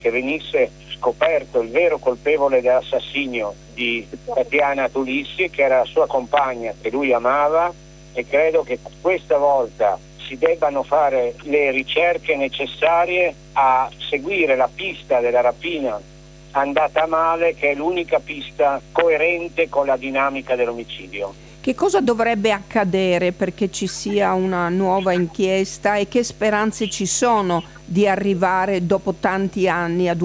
che venisse scoperto il vero colpevole dell'assassinio di Tatiana Tulissi, che era la sua compagna, che lui amava, e credo che questa volta si debbano fare le ricerche necessarie a seguire la pista della rapina andata male, che è l'unica pista coerente con la dinamica dell'omicidio. Che cosa dovrebbe accadere perché ci sia una nuova inchiesta e che speranze ci sono di arrivare dopo tanti anni ad